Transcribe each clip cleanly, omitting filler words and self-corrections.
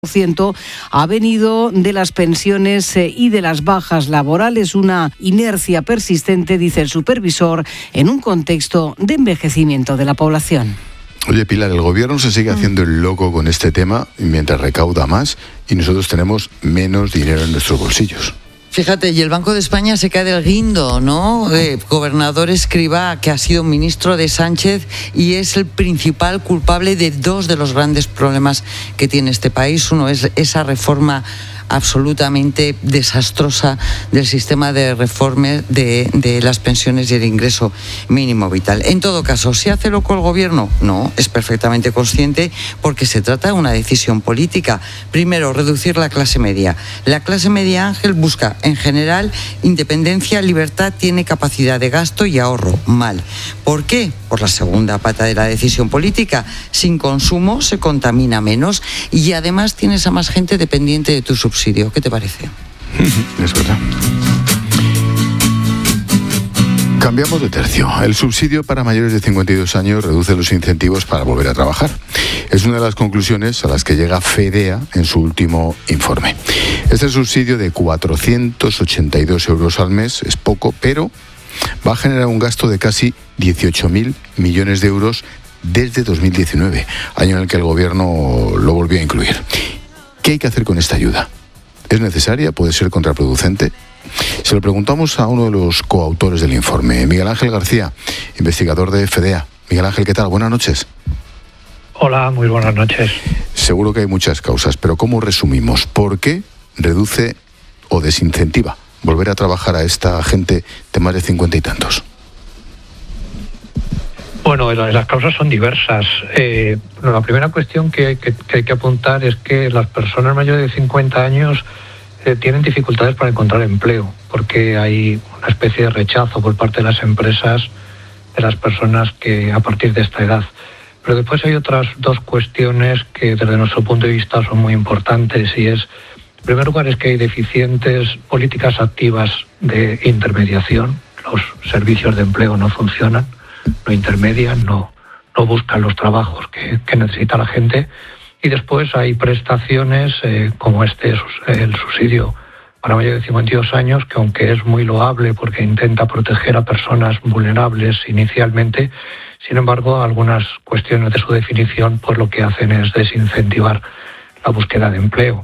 ha venido de las pensiones y de las bajas laborales, una inercia persistente, dice el supervisor, en un contexto de envejecimiento de la población. Oye, Pilar, el gobierno se sigue haciendo el loco con este tema mientras recauda más y nosotros tenemos menos dinero en nuestros bolsillos. Fíjate, y el Banco de España se cae del guindo, ¿no? Gobernador Escrivá, que ha sido ministro de Sánchez y es el principal culpable de dos de los grandes problemas que tiene este país. Uno es esa reforma absolutamente desastrosa del sistema de reforma de las pensiones y el ingreso mínimo vital. En todo caso, ¿se hace loco el gobierno? No, es perfectamente consciente porque se trata de una decisión política. Primero, reducir la clase media. La clase media, Ángel, busca en general independencia, libertad, tiene capacidad de gasto y ahorro. Mal. ¿Por qué? Por la segunda pata de la decisión política. Sin consumo se contamina menos y además tienes a más gente dependiente de tu subsidio. ¿Qué te parece? Es verdad. Cambiamos de tercio. El subsidio para mayores de 52 años reduce los incentivos para volver a trabajar. Es una de las conclusiones a las que llega Fedea en su último informe. Este subsidio de 482 euros al mes es poco, pero va a generar un gasto de casi 18.000 millones de euros desde 2019, año en el que el gobierno lo volvió a incluir. ¿Qué hay que hacer con esta ayuda? ¿Es necesaria? ¿Puede ser contraproducente? Se lo preguntamos a uno de los coautores del informe, Miguel Ángel García, investigador de Fedea. Miguel Ángel, ¿qué tal? Buenas noches. Hola, muy buenas noches. Seguro que hay muchas causas, pero ¿cómo resumimos? ¿Por qué reduce o desincentiva volver a trabajar a esta gente de más de 50 y tantos? Bueno, las causas son diversas. La primera cuestión que hay que apuntar es que las personas mayores de 50 años tienen dificultades para encontrar empleo, porque hay una especie de rechazo por parte de las empresas de las personas que a partir de esta edad. Pero después hay otras dos cuestiones que desde nuestro punto de vista son muy importantes y es, en primer lugar, es que hay deficientes políticas activas de intermediación. Los servicios de empleo no funcionan, no intermedian, no buscan los trabajos que necesita la gente. Y después hay prestaciones como el subsidio para mayores de 52 años, que aunque es muy loable porque intenta proteger a personas vulnerables inicialmente, sin embargo, algunas cuestiones de su definición pues lo que hacen es desincentivar la búsqueda de empleo.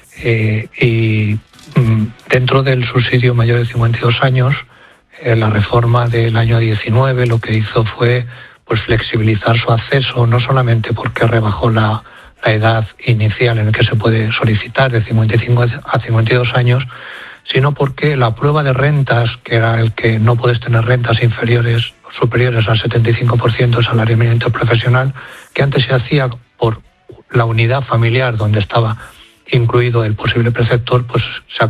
Dentro del subsidio mayor de 52 años, la reforma del año 19 lo que hizo fue pues flexibilizar su acceso, no solamente porque rebajó la edad inicial en la que se puede solicitar de 55 a 52 años, sino porque la prueba de rentas, que era el que no puedes tener rentas superiores al 75% del salario mínimo interprofesional, que antes se hacía por la unidad familiar donde estaba incluido el posible preceptor, pues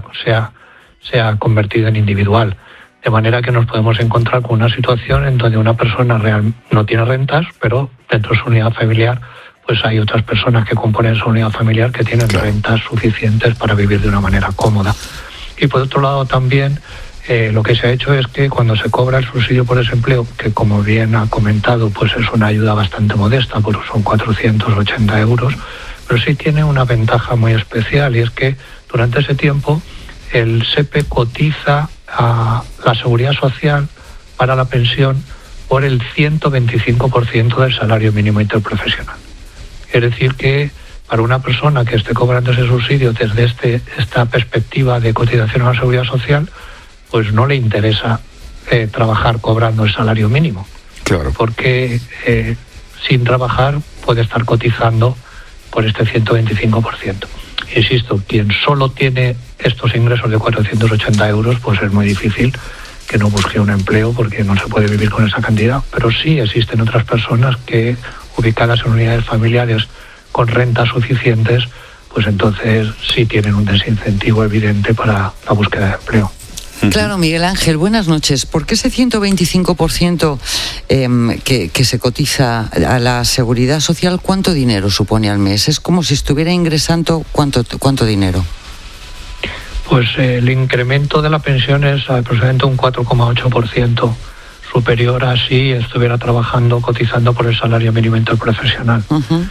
se ha convertido en individual. De manera que nos podemos encontrar con una situación en donde una persona real no tiene rentas, pero dentro de su unidad familiar pues hay otras personas que componen su unidad familiar que tienen rentas suficientes para vivir de una manera cómoda. Y por otro lado también lo que se ha hecho es que cuando se cobra el subsidio por desempleo, que como bien ha comentado, pues es una ayuda bastante modesta, porque son 480 euros, pero sí tiene una ventaja muy especial y es que durante ese tiempo el SEPE cotiza a la Seguridad Social para la pensión por el 125% del salario mínimo interprofesional. Es decir que para una persona que esté cobrando ese subsidio desde esta perspectiva de cotización a la Seguridad Social, pues no le interesa trabajar cobrando el salario mínimo. Claro. Porque sin trabajar puede estar cotizando por este 125%. Insisto, quien solo tiene estos ingresos de 480 euros, pues es muy difícil que no busque un empleo porque no se puede vivir con esa cantidad. Pero sí existen otras personas que, ubicadas en unidades familiares con rentas suficientes, pues entonces sí tienen un desincentivo evidente para la búsqueda de empleo. Claro, Miguel Ángel, buenas noches. ¿Por qué ese 125% que se cotiza a la Seguridad Social, cuánto dinero supone al mes? Es como si estuviera ingresando ¿cuánto dinero? Pues el incremento de la pensión es aproximadamente un 4,8%, superior a si estuviera trabajando, cotizando por el salario mínimo interprofesional.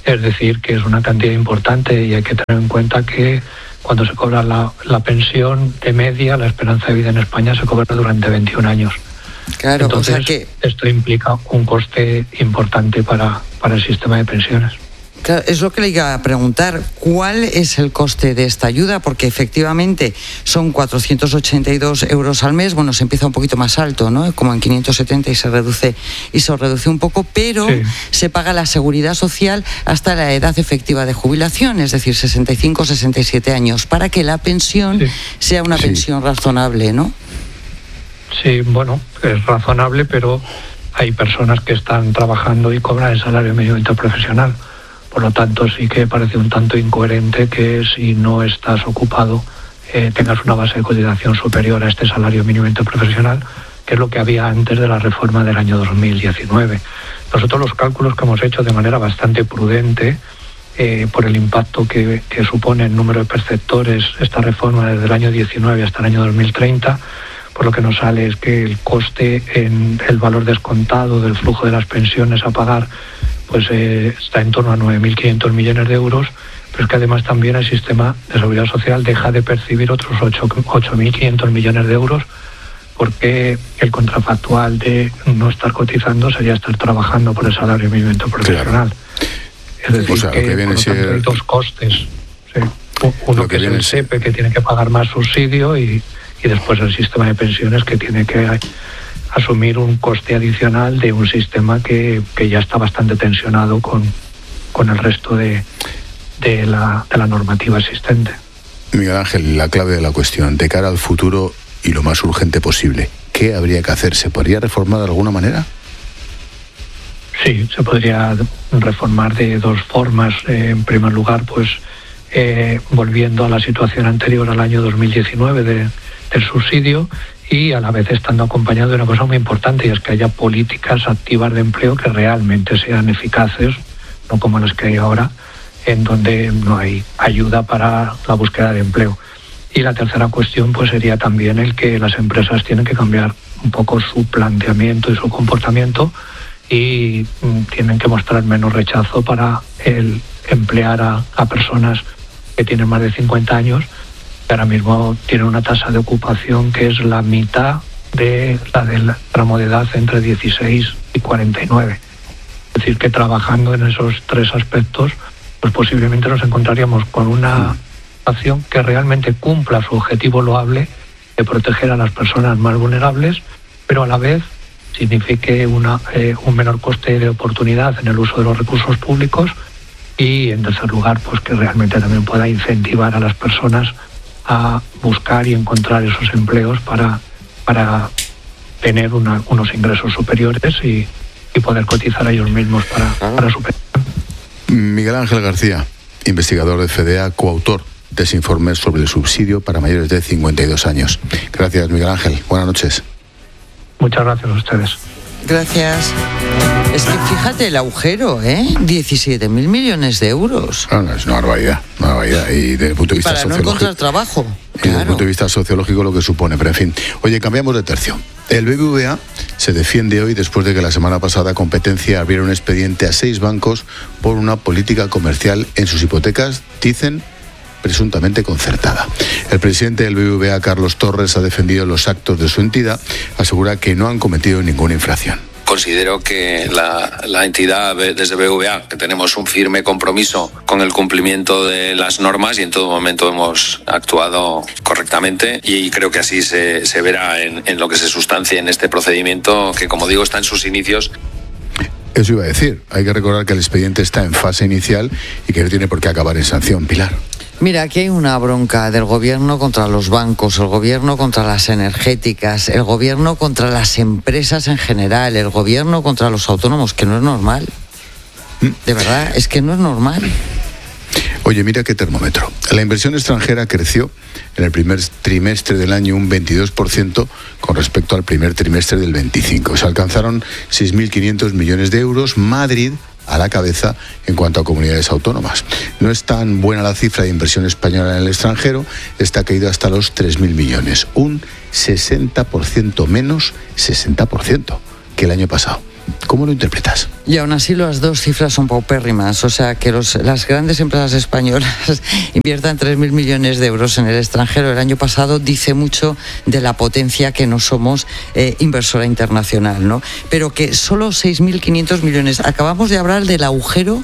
Es decir, que es una cantidad importante y hay que tener en cuenta que cuando se cobra la pensión de media, la esperanza de vida en España se cobra durante 21 años. Claro, entonces, o sea que esto implica un coste importante para el sistema de pensiones. Claro, es lo que le iba a preguntar. ¿Cuál es el coste de esta ayuda? Porque efectivamente son 482 euros al mes. Bueno, se empieza un poquito más alto, ¿no? Como en 570 y se reduce un poco, pero sí, se paga la seguridad social hasta la edad efectiva de jubilación, es decir, 65 o 67 años, para que la pensión sea una pensión razonable, ¿no? Sí, bueno, es razonable, pero hay personas que están trabajando y cobran el salario mínimo interprofesional. Por lo tanto, sí que parece un tanto incoherente que si no estás ocupado tengas una base de cotización superior a este salario mínimo interprofesional, que es lo que había antes de la reforma del año 2019. Nosotros los cálculos que hemos hecho de manera bastante prudente, por el impacto que supone el número de perceptores esta reforma desde el año 19 hasta el año 2030, por lo que nos sale es que el coste en el valor descontado del flujo de las pensiones a pagar pues está en torno a 9.500 millones de euros, pero es que además también el sistema de seguridad social deja de percibir otros 8.500 millones de euros, porque el contrafactual de no estar cotizando sería estar trabajando por el salario mínimo interprofesional. Es decir, que por lo tanto hay dos costes. ¿Sí? Uno que es el SEPE, que tiene que pagar más subsidio, y después el sistema de pensiones, que tiene que asumir un coste adicional de un sistema que ya está bastante tensionado con el resto de la normativa existente. Miguel Ángel, la clave de la cuestión, de cara al futuro y lo más urgente posible, ¿qué habría que hacer? ¿Se podría reformar de alguna manera? Sí, se podría reformar de dos formas. En primer lugar, pues volviendo a la situación anterior al año 2019 del subsidio, y a la vez estando acompañado de una cosa muy importante, y es que haya políticas activas de empleo que realmente sean eficaces, no como las que hay ahora, en donde no hay ayuda para la búsqueda de empleo. Y la tercera cuestión pues sería también el que las empresas tienen que cambiar un poco su planteamiento y su comportamiento, y tienen que mostrar menos rechazo para el emplear a personas que tienen más de 50 años, que ahora mismo tienen una tasa de ocupación que es la mitad de la del tramo de edad entre 16 y 49. Es decir, que trabajando en esos tres aspectos, pues posiblemente nos encontraríamos con una acción que realmente cumpla su objetivo loable de proteger a las personas más vulnerables, pero a la vez signifique un menor coste de oportunidad en el uso de los recursos públicos, y en tercer lugar, pues que realmente también pueda incentivar a las personas a buscar y encontrar esos empleos para tener unos ingresos superiores y poder cotizar a ellos mismos para su pensión. Miguel Ángel García, investigador de FEDEA, coautor de ese informe sobre el subsidio para mayores de 52 años. Gracias, Miguel Ángel. Buenas noches. Muchas gracias a ustedes. Gracias. Es que fíjate el agujero, 17.000 millones de euros. No, es una barbaridad, Y desde el punto de vista para sociológico, no encontrar trabajo. Claro. Desde el punto de vista sociológico lo que supone, pero en fin. Oye, cambiamos de tercio. El BBVA se defiende hoy después de que la semana pasada Competencia abriera un expediente a 6 bancos por una política comercial en sus hipotecas, dicen, presuntamente concertada. El presidente del BBVA, Carlos Torres, ha defendido los actos de su entidad, asegura que no han cometido ninguna infracción. Considero que la entidad, desde BBVA, que tenemos un firme compromiso con el cumplimiento de las normas, y en todo momento hemos actuado correctamente, y creo que así se verá en lo que se sustancia en este procedimiento, que, como digo, está en sus inicios. Eso iba a decir. Hay que recordar que el expediente está en fase inicial y que no tiene por qué acabar en sanción. Pilar. Mira, aquí hay una bronca del gobierno contra los bancos, el gobierno contra las energéticas, el gobierno contra las empresas en general, el gobierno contra los autónomos, que no es normal. De verdad, es que no es normal. Oye, mira qué termómetro. La inversión extranjera creció en el primer trimestre del año un 22% con respecto al primer trimestre del 25%. Se alcanzaron 6.500 millones de euros. Madrid a la cabeza en cuanto a comunidades autónomas. No es tan buena la cifra de inversión española en el extranjero, está caído hasta los 3.000 millones, un 60% menos, 60% que el año pasado. ¿Cómo lo interpretas? Y aún así las dos cifras son paupérrimas, o sea que las grandes empresas españolas inviertan 3.000 millones de euros en el extranjero el año pasado, dice mucho de la potencia que no somos inversora internacional, ¿no? Pero que solo 6.500 millones, acabamos de hablar del agujero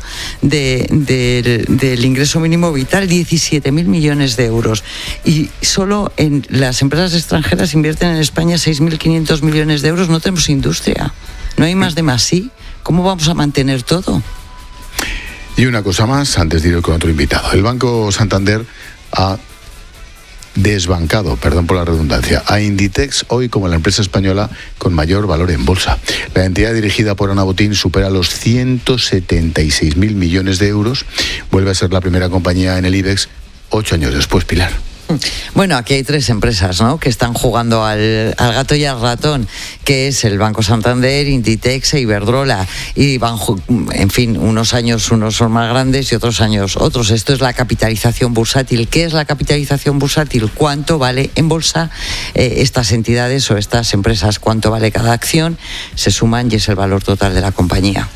del ingreso mínimo vital, 17.000 millones de euros, y solo en las empresas extranjeras invierten en España 6.500 millones de euros, no tenemos industria. No hay más de más, ¿sí? ¿Cómo vamos a mantener todo? Y una cosa más, antes de ir con otro invitado. El Banco Santander ha desbancado, perdón por la redundancia, a Inditex hoy como la empresa española con mayor valor en bolsa. La entidad dirigida por Ana Botín supera los 176.000 millones de euros. Vuelve a ser la primera compañía en el IBEX 8 años después, Pilar. Bueno, aquí hay tres empresas, ¿no?, que están jugando al gato y al ratón, que es el Banco Santander, Inditex e Iberdrola, y van, en fin, unos años unos son más grandes y otros años otros. Esto es la capitalización bursátil. ¿Qué es la capitalización bursátil? ¿Cuánto vale en bolsa estas entidades o estas empresas? ¿Cuánto vale cada acción? Se suman y es el valor total de la compañía.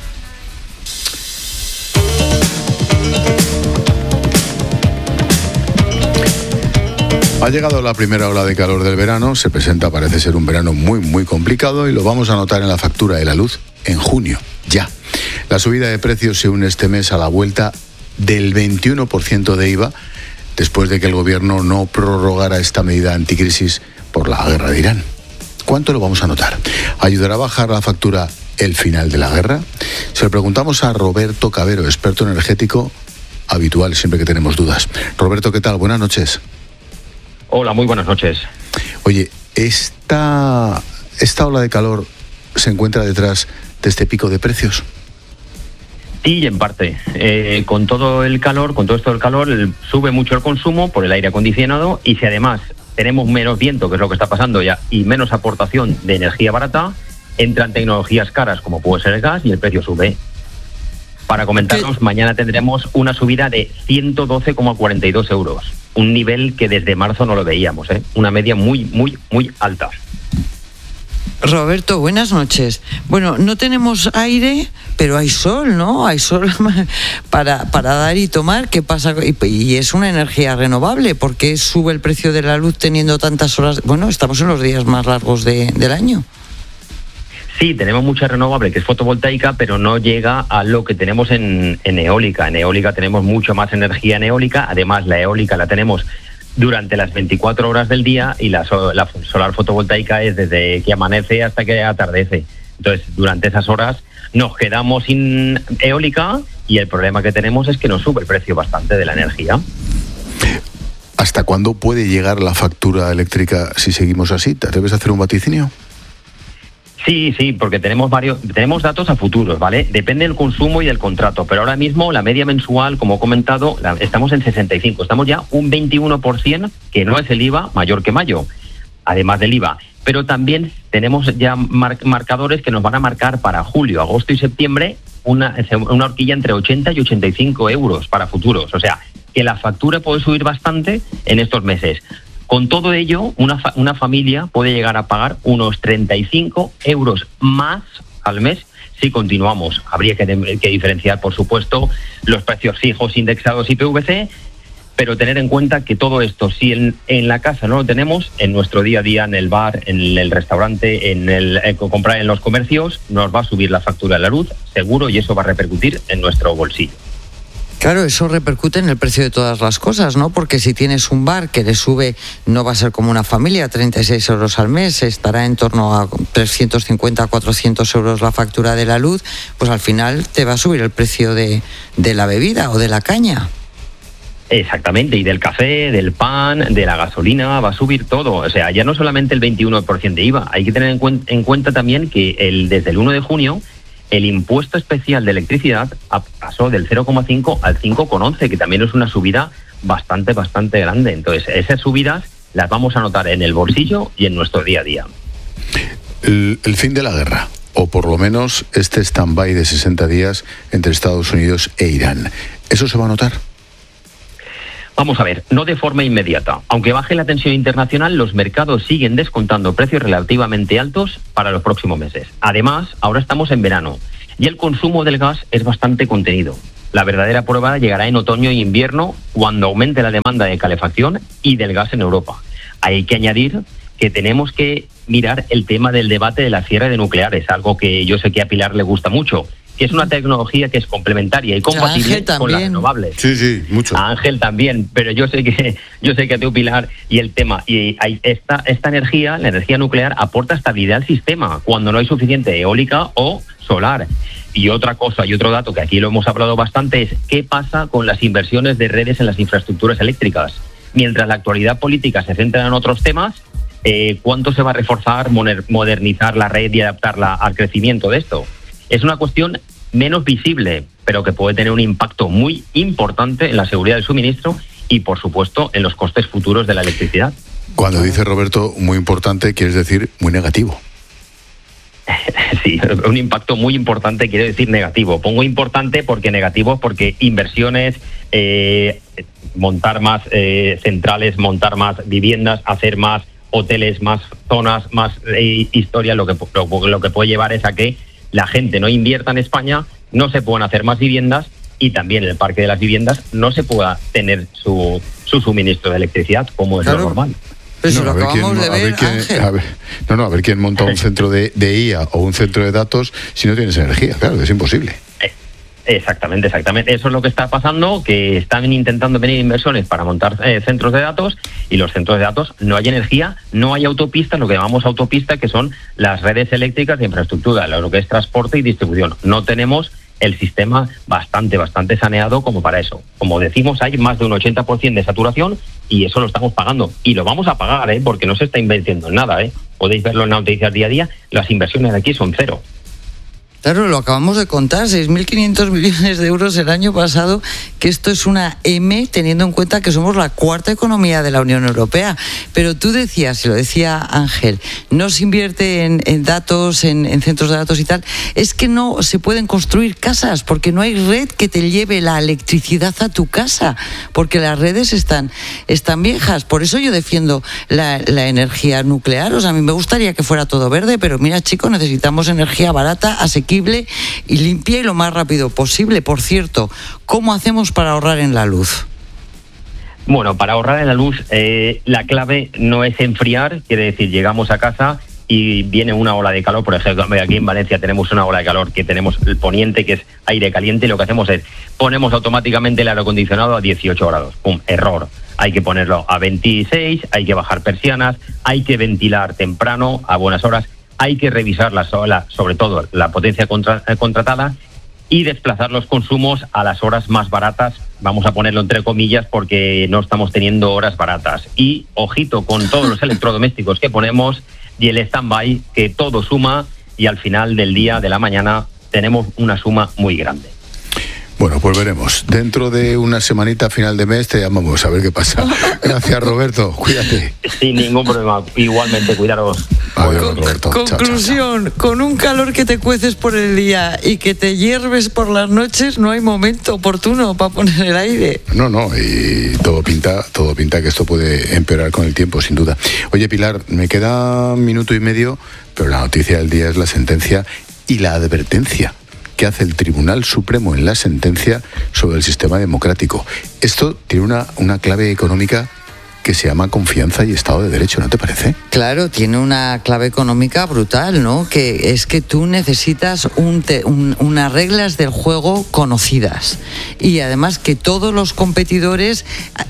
Ha llegado la primera ola de calor del verano, se presenta, parece ser un verano muy, muy complicado y lo vamos a notar en la factura de la luz en junio, ya. La subida de precios se une este mes a la vuelta del 21% de IVA, después de que el gobierno no prorrogara esta medida anticrisis por la guerra de Irán. ¿Cuánto lo vamos a notar? ¿Ayudará a bajar la factura el final de la guerra? Se lo preguntamos a Roberto Cabero, experto energético habitual siempre que tenemos dudas. Roberto, ¿qué tal? Buenas noches. Hola, muy buenas noches. Oye, ¿esta ola de calor se encuentra detrás de este pico de precios? Sí, en parte. Con todo esto del calor, sube mucho el consumo por el aire acondicionado, y si además tenemos menos viento, que es lo que está pasando ya, y menos aportación de energía barata, entran tecnologías caras como puede ser el gas y el precio sube. Para comentarnos, mañana tendremos una subida de 112,42 euros. Un nivel que desde marzo no lo veíamos, ¿eh? Una media muy, muy, muy alta. Roberto, buenas noches. Bueno, no tenemos aire, pero hay sol, ¿no? Hay sol para dar y tomar. ¿Qué pasa? Y es una energía renovable. ¿Por qué sube el precio de la luz teniendo tantas horas? Bueno, estamos en los días más largos del año. Sí, tenemos mucha renovable, que es fotovoltaica, pero no llega a lo que tenemos en eólica. En eólica tenemos mucho más energía en eólica. Además, la eólica la tenemos durante las 24 horas del día, y la solar fotovoltaica es desde que amanece hasta que atardece. Entonces, durante esas horas nos quedamos sin eólica, y el problema que tenemos es que nos sube el precio bastante de la energía. ¿Hasta cuándo puede llegar la factura eléctrica si seguimos así? ¿Te atreves a hacer un vaticinio? Sí, porque tenemos datos a futuros, ¿vale? Depende del consumo y del contrato, pero ahora mismo la media mensual, como he comentado, estamos en 65, estamos ya un 21%, que no es el IVA, mayor que mayo, además del IVA. Pero también tenemos ya marcadores que nos van a marcar para julio, agosto y septiembre una horquilla entre 80 y 85 euros para futuros. O sea, que la factura puede subir bastante en estos meses. Con todo ello, una familia puede llegar a pagar unos 35 euros más al mes si continuamos. Habría que diferenciar, por supuesto, los precios fijos, indexados y PVC, pero tener en cuenta que todo esto, si en la casa no lo tenemos, en nuestro día a día, en el bar, en el restaurante, comprar en los comercios, nos va a subir la factura de la luz, seguro, y eso va a repercutir en nuestro bolsillo. Claro, eso repercute en el precio de todas las cosas, ¿no? Porque si tienes un bar que le sube, no va a ser como una familia, 36 euros al mes, estará en torno a 350, 400 euros la factura de la luz, pues al final te va a subir el precio de la bebida o de la caña. Exactamente, y del café, del pan, de la gasolina, va a subir todo. O sea, ya no solamente el 21% de IVA, hay que tener en cuenta también que desde el 1 de junio, el impuesto especial de electricidad pasó del 0,5 al 5,11, que también es una subida bastante grande. Entonces, esas subidas las vamos a notar en el bolsillo y en nuestro día a día. El fin de la guerra, o por lo menos este stand-by de 60 días entre Estados Unidos e Irán, ¿eso se va a notar? Vamos a ver, no de forma inmediata. Aunque baje la tensión internacional, los mercados siguen descontando precios relativamente altos para los próximos meses. Además, ahora estamos en verano y el consumo del gas es bastante contenido. La verdadera prueba llegará en otoño y invierno, cuando aumente la demanda de calefacción y del gas en Europa. Hay que añadir que tenemos que mirar el tema del debate de la cierre de nucleares, algo que yo sé que a Pilar le gusta mucho, que es una tecnología que es complementaria y compatible con las renovables. Sí, mucho. A Ángel también, pero yo sé que a tu, Pilar, y el tema, y esta energía, la energía nuclear, aporta estabilidad al sistema cuando no hay suficiente eólica o solar. Y otra cosa, y otro dato que aquí lo hemos hablado bastante, es qué pasa con las inversiones de redes en las infraestructuras eléctricas. Mientras la actualidad política se centra en otros temas, ¿cuánto se va a reforzar, modernizar la red y adaptarla al crecimiento de esto? Es una cuestión menos visible, pero que puede tener un impacto muy importante en la seguridad del suministro y, por supuesto, en los costes futuros de la electricidad. Cuando dice Roberto muy importante, quieres decir muy negativo. Sí, un impacto muy importante, quiero decir negativo. Pongo importante porque negativo, porque inversiones, montar más centrales, montar más viviendas, hacer más hoteles, más zonas, más historia, lo que puede llevar es a que la gente no invierta en España, no se puedan hacer más viviendas y también en el parque de las viviendas no se pueda tener su suministro de electricidad como es lo normal. Pero lo acabamos de ver, Ángel. A ver quién monta un centro de IA o un centro de datos si no tienes energía. Claro, es imposible. Exactamente. Eso es lo que está pasando, que están intentando venir inversiones para montar centros de datos y los centros de datos no hay energía, no hay autopistas, lo que llamamos autopistas, que son las redes eléctricas de infraestructura, lo que es transporte y distribución. No tenemos el sistema bastante saneado como para eso. Como decimos, hay más de un 80% de saturación y eso lo estamos pagando. Y lo vamos a pagar, porque no se está invirtiendo en nada. Podéis verlo en las noticias día a día, las inversiones de aquí son cero. Claro, lo acabamos de contar, 6.500 millones de euros el año pasado, que esto es una M, teniendo en cuenta que somos la cuarta economía de la Unión Europea. Pero tú decías, y lo decía Ángel, no se invierte en datos, en centros de datos y tal, es que no se pueden construir casas, porque no hay red que te lleve la electricidad a tu casa, porque las redes están viejas. Por eso yo defiendo la energía nuclear. O sea, a mí me gustaría que fuera todo verde, pero mira, chicos, necesitamos energía barata, asequible y limpia y lo más rápido posible. Por cierto, ¿cómo hacemos para ahorrar en la luz? Bueno, para ahorrar en la luz, la clave no es enfriar, quiere decir, llegamos a casa y viene una ola de calor. Por ejemplo, aquí en Valencia tenemos una ola de calor, que tenemos el poniente, que es aire caliente, y lo que hacemos es, ponemos automáticamente el aire acondicionado a 18 grados. ¡Pum! Error. Hay que ponerlo a 26, hay que bajar persianas, hay que ventilar temprano, a buenas horas, hay que revisar sobre todo la potencia contratada y desplazar los consumos a las horas más baratas, vamos a ponerlo entre comillas, porque no estamos teniendo horas baratas. Y ojito con todos los electrodomésticos que ponemos y el stand-by, que todo suma y al final del día, de la mañana, tenemos una suma muy grande. Bueno, pues veremos. Dentro de una semanita, final de mes, te llamamos a ver qué pasa. Gracias, Roberto. Cuídate. Sin ningún problema. Igualmente, cuidaros. Adiós, Roberto. Conclusión, chao. Con un calor que te cueces por el día y que te hierves por las noches, no hay momento oportuno para poner el aire. No, y todo pinta que esto puede empeorar con el tiempo, sin duda. Oye, Pilar, me queda 1 minuto y medio, pero la noticia del día es la sentencia y la advertencia que hace el Tribunal Supremo en la sentencia sobre el sistema democrático. Esto tiene una clave económica que se llama confianza y Estado de Derecho, ¿no te parece? Claro, tiene una clave económica brutal, ¿no? Que es que tú necesitas unas reglas del juego conocidas y además que todos los competidores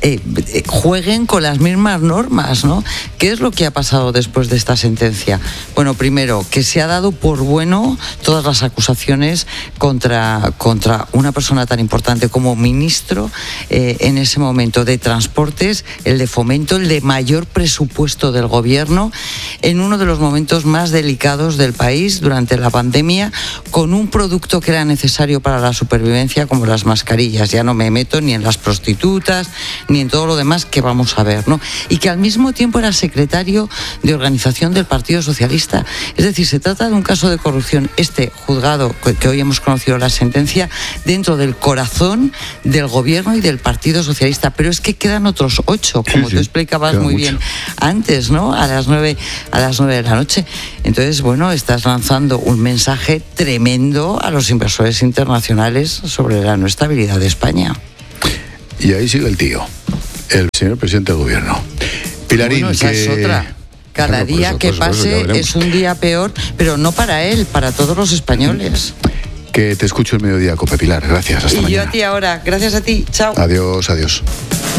jueguen con las mismas normas, ¿no? ¿Qué es lo que ha pasado después de esta sentencia? Bueno, primero, que se ha dado por bueno todas las acusaciones contra una persona tan importante como ministro en ese momento de Transportes, el de Fomento momento, el de mayor presupuesto del gobierno, en uno de los momentos más delicados del país durante la pandemia, con un producto que era necesario para la supervivencia como las mascarillas. Ya no me meto ni en las prostitutas ni en todo lo demás que vamos a ver, ¿no? Y que al mismo tiempo era secretario de organización del Partido Socialista. Es decir, se trata de un caso de corrupción, juzgado que hoy hemos conocido la sentencia, dentro del corazón del gobierno y del Partido Socialista. Pero es que quedan otros 8, como tú explicabas muy bien antes, ¿no? A las 9 de la noche. Entonces, bueno, estás lanzando un mensaje tremendo a los inversores internacionales sobre la no estabilidad de España. Y ahí sigue el tío, el señor presidente del gobierno. Pilarín, bueno, esa es otra. Cada día que pase es un día peor, pero no para él, para todos los españoles. Que te escucho el mediodía, Cope. Pilar, gracias, hasta mañana. Y yo a ti ahora, gracias a ti, chao. Adiós.